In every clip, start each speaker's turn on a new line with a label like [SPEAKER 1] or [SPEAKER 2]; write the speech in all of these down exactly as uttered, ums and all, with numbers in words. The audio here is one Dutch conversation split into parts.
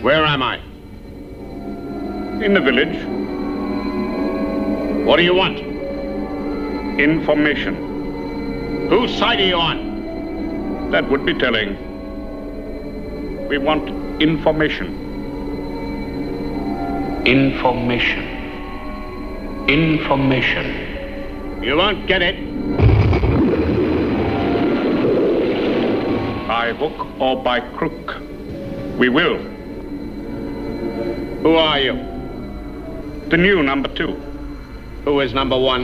[SPEAKER 1] Where am I? In the village. What do you want? Information. Whose side are you on? That would be telling. We want information. Information. Information. You won't get it. By hook or by crook. We will. Who are you? The new number two. Who is number one?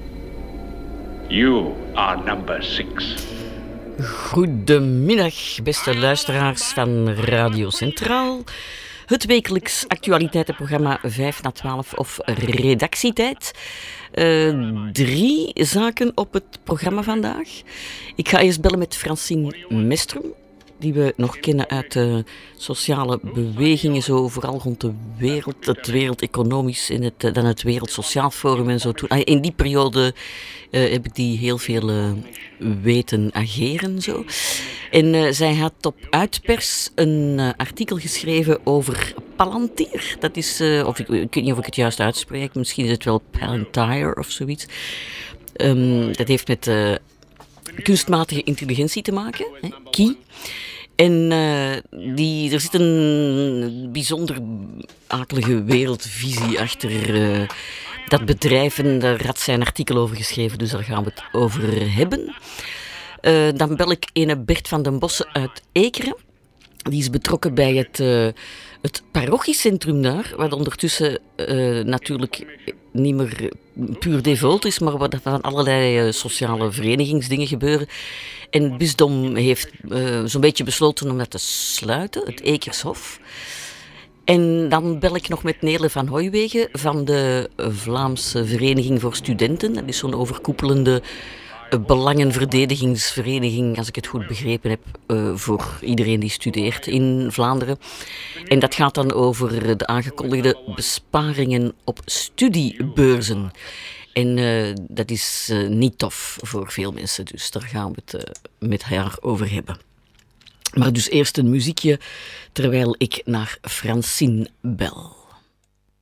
[SPEAKER 1] You are number six.
[SPEAKER 2] Goedemiddag, beste luisteraars van Radio Centraal. Het wekelijks actualiteitenprogramma vijf na twaalf of Redactietijd. Uh, drie zaken op het programma vandaag. Ik ga eerst bellen met Francine Mestrum, die we nog kennen uit de sociale bewegingen, zo vooral rond de wereld, het Wereldeconomisch en het, dan het Wereld Sociaal Forum en zo. In die periode uh, heb ik die heel veel uh, weten ageren. Zo. En uh, zij had op Uitpers een uh, artikel geschreven over Palantir. Dat is, uh, of ik, ik weet niet of ik het juist uitspreek, misschien is het wel Palantir of zoiets. Um, dat heeft met Uh, kunstmatige intelligentie te maken, hè, Key. En uh, die, er zit een bijzonder akelige wereldvisie achter uh, dat bedrijf. En daar had zij een artikel over geschreven, dus daar gaan we het over hebben. Uh, dan bel ik ene Bert van den Bossen uit Ekeren. Die is betrokken bij het, uh, het parochiecentrum daar, wat ondertussen uh, natuurlijk niet meer puur devoot is, maar waar van allerlei uh, sociale verenigingsdingen gebeuren. En het bisdom heeft uh, zo'n beetje besloten om dat te sluiten, het Ekershof. En dan bel ik nog met Nele van Hooijwegen van de Vlaamse Vereniging voor Studenten. Dat is zo'n overkoepelende belangenverdedigingsvereniging, als ik het goed begrepen heb, uh, voor iedereen die studeert in Vlaanderen. En dat gaat dan over de aangekondigde besparingen op studiebeurzen. En uh, dat is uh, niet tof voor veel mensen, dus daar gaan we het uh, met haar over hebben. Maar dus eerst een muziekje, terwijl ik naar Francine bel.